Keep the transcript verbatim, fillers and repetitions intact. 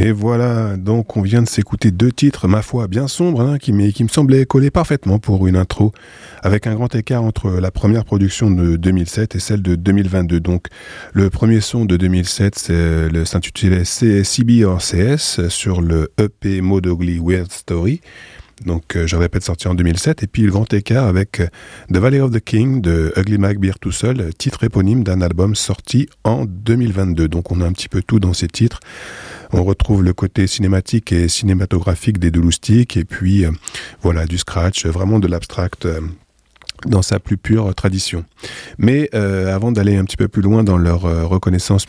Et voilà, donc on vient de s'écouter deux titres, ma foi, bien sombres, hein, qui, mais qui me semblaient coller parfaitement pour une intro, avec un grand écart entre la première production de deux mille sept et celle de deux mille vingt-deux. Donc le premier son de deux mille sept c'est le, s'intitulait C B or C S sur le E P Maud Ugly Weird Story. Donc euh, je répète, sorti en deux mille sept, et puis le grand écart avec euh, The Valley of the King de Ugly Mac Beer tout seul, titre éponyme d'un album sorti en deux mille vingt-deux. Donc on a un petit peu tout dans ces titres. On retrouve le côté cinématique et cinématographique des Douloustiques, et puis euh, voilà, du scratch, vraiment de l'abstract euh, dans sa plus pure tradition. Mais euh, avant d'aller un petit peu plus loin dans leur euh, reconnaissance